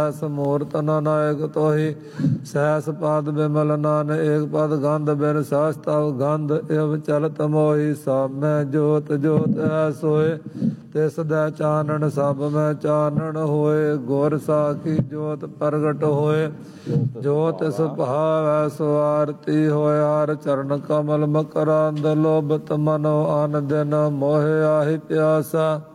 ਸਹਿਸ ਮੂਰਤ ਨਾਨਕ ਤੋਹੀ ਸਹਿਸ ਪਦ ਬਿਮਲ ਨਾਨ ਏਕ ਪਦ ਗੰਧ ਬਿਨ ਸਾਸ ਤਵ ਗੰਧ ਇਵ ਚਲਤ ਮੋਹੀ ਸਭ ਮੈਂ ਜੋਤ ਜੋਤ ਹੈ ਸੋਏ ਤਿਸ ਦਾ ਚਾਨਣ ਸਭ ਮੈਂ ਚਾਨਣ ਹੋਏ ਗੁਰ ਸਾਖੀ ਜੋਤ ਪ੍ਰਗਟ ਹੋਏ ਜੋ ਤਿਸ ਭਾਵੈ ਸੋ ਆਰਤੀ ਹੋਇ ਹਰ ਚਰਨ ਕਮਲ ਮਕਰੰਦ ਲੋਭਤ ਮਨੋ ਆਨ ਦਿਨ ਮੋਹਿ ਆਹੀ ਪਿਆਸਾ